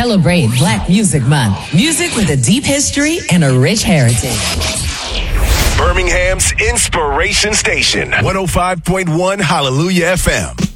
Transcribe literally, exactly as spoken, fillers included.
celebrate Black Music Month. Music with a deep history and a rich heritage. Birmingham's Inspiration Station, one oh five point one Hallelujah F M.